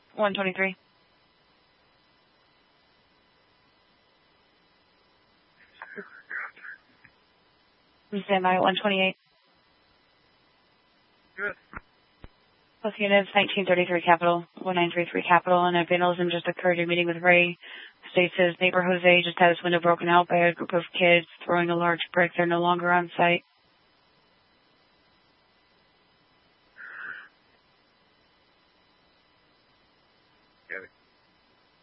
123. Stand by at 128. Good. Plus units, 1933 Capital, 1933 Capital, and a vandalism just occurred. Your meeting with Ray. State says neighbor Jose just had his window broken out by a group of kids throwing a large brick. They're no longer on site.